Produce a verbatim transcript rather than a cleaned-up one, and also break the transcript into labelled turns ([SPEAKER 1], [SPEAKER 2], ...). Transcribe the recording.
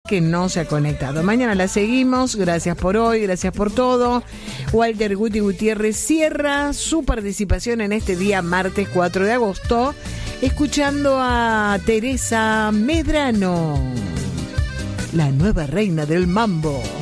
[SPEAKER 1] que no se ha conectado. Mañana la seguimos. Gracias por hoy, gracias por todo. Walter Guti Gutiérrez cierra su participación en este día martes cuatro de agosto, escuchando a Teresa Medrano, la nueva reina del mambo.